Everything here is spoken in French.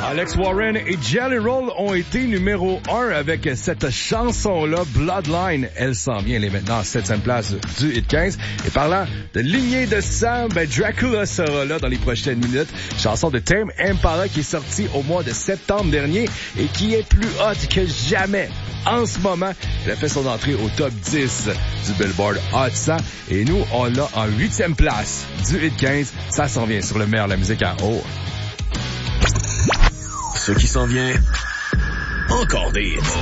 Alex Warren et Jelly Roll ont été numéro 1 avec cette chanson-là, Bloodline. Elle s'en vient, elle est maintenant en 7e place du Hit 15. Et parlant de lignée de sang, Dracula sera là dans les prochaines minutes. Chanson de Tame Impala qui est sortie au mois de septembre dernier et qui est plus hot que jamais. En ce moment, elle a fait son entrée au top 10 du Billboard Hot 100 et nous, on l'a en 8e place du Hit 15. Ça s'en vient sur le meilleur de la musique en haut. Ce qui s'en vient, encore des hits.